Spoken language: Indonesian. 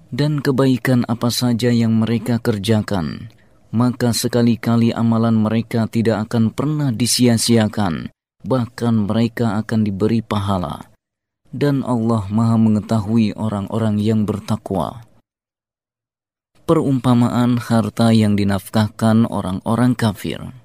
dan kebaikan apa saja yang mereka kerjakan, maka sekali-kali amalan mereka tidak akan pernah disia-siakan, bahkan mereka akan diberi pahala. Dan Allah Maha mengetahui orang-orang yang bertakwa. Perumpamaan harta yang dinafkahkan orang-orang kafir.